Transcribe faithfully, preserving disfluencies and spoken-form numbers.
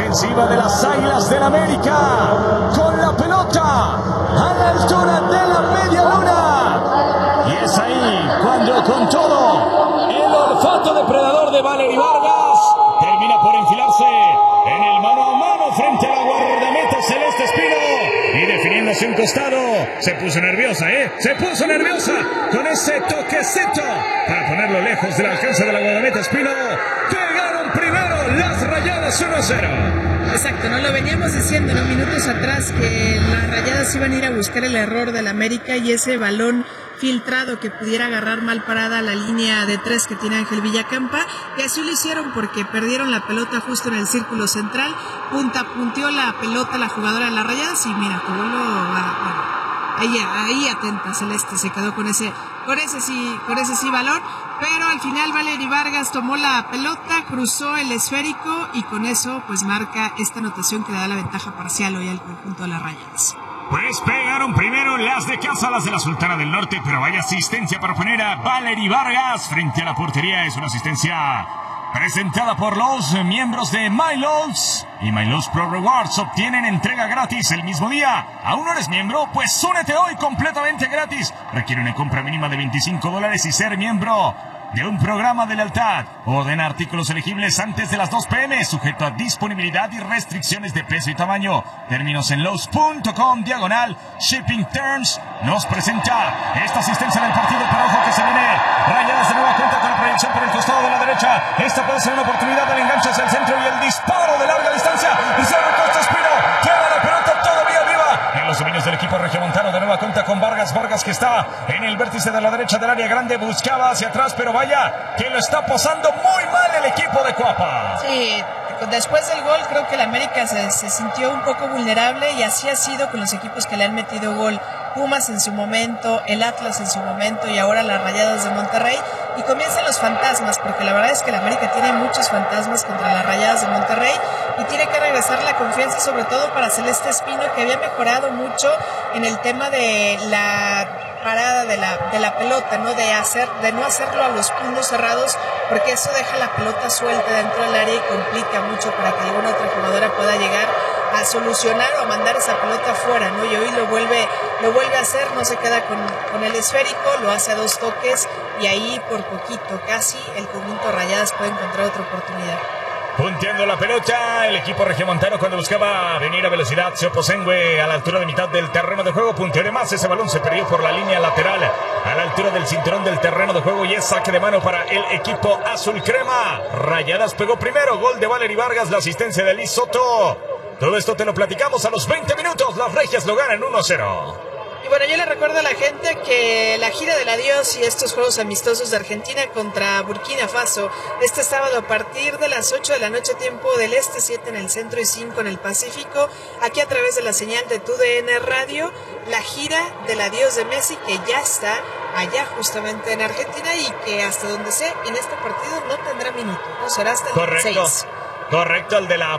ofensiva de las Águilas del América, con la pelota a la altura de la media luna. Y es ahí cuando, con todo, el olfato depredador de Valery Vargas termina por enfilarse en el mano a mano frente a la guardameta Celeste Espino. Y definiéndose un costado, se puso nerviosa, ¿eh? Se puso nerviosa con ese toquecito para ponerlo lejos del alcance de la guardameta Espino. Pegaron primero las Rayadas uno a cero. Exacto, no lo veníamos diciendo, ¿no? Minutos atrás, que las Rayadas iban a ir a buscar el error del América y ese balón filtrado que pudiera agarrar mal parada la línea de tres que tiene Ángel Villacampa, y así lo hicieron porque perdieron la pelota justo en el círculo central, punta punteó la pelota la jugadora de las Rayadas y mira, como lo bueno, ahí, ahí atenta Celeste, se quedó con ese, con ese sí, con ese sí balón, pero al final Valery Vargas tomó la pelota, cruzó el esférico y con eso pues marca esta anotación que le da la ventaja parcial hoy al conjunto de las Rayadas. Pues pegaron primero las de casa, las de la Sultana del Norte, pero vaya asistencia para poner a Valery Vargas frente a la portería. Es una asistencia presentada por los miembros de MyLoves. Y MyLoves Pro Rewards obtienen entrega gratis el mismo día. ¿Aún no eres miembro? Pues únete hoy completamente gratis. Requiere una compra mínima de veinticinco dólares y ser miembro de un programa de lealtad. Ordena artículos elegibles antes de las dos pe eme, sujeto a disponibilidad y restricciones de peso y tamaño. Términos en lowe's punto com, diagonal, shipping terms. Nos presenta esta asistencia del partido, pero ojo que se viene Rayadas de nueva cuenta con la proyección por el costado de la derecha. Esta puede ser una oportunidad del enganche hacia el centro y el disparo de larga distancia. Y se recosta Espino, queda la pelota todavía viva en los dominios del equipo regiomontano. De nueva cuenta con Vargas, Vargas que está en el vértice de la derecha del área grande, buscaba hacia atrás, pero vaya que lo está posando muy mal el equipo de Cuapa. Sí, después del gol creo que el América se, se sintió un poco vulnerable y así ha sido con los equipos que le han metido gol. Pumas en su momento, el Atlas en su momento y ahora las Rayadas de Monterrey. Y comienzan los fantasmas, porque la verdad es que el América tiene muchos fantasmas contra las Rayadas de Monterrey y tiene que regresar la confianza, sobre todo para Celeste Espino, que había mejorado mucho en el tema de la parada de la, de la pelota, ¿no? De hacer, de no hacerlo a los puños cerrados, porque eso deja la pelota suelta dentro del área y complica mucho para que alguna otra jugadora pueda llegar a solucionar o a mandar esa pelota afuera, ¿no? Y hoy lo vuelve, lo vuelve a hacer, no se queda con, con el esférico, lo hace a dos toques y ahí por poquito, casi, el conjunto Rayadas puede encontrar otra oportunidad. Punteando la pelota, el equipo regiomontano cuando buscaba venir a velocidad, Seoposengue a la altura de mitad del terreno de juego, punteó de más, ese balón se perdió por la línea lateral, a la altura del cinturón del terreno de juego y es saque de mano para el equipo azul crema. Rayadas pegó primero, gol de Valery Vargas, la asistencia de Liz Soto. Todo esto te lo platicamos a los veinte minutos, las Regias lo ganan uno a cero. Y bueno, yo le recuerdo a la gente que la gira del adiós y estos juegos amistosos de Argentina contra Burkina Faso, este sábado a partir de las ocho de la noche, tiempo del este, siete en el centro y cinco en el Pacífico, aquí a través de la señal de Tu D N Radio, la gira del adiós de Messi, que ya está allá justamente en Argentina y que hasta donde sé, en este partido no tendrá minuto, no será hasta el Correcto. seis. Correcto, el de la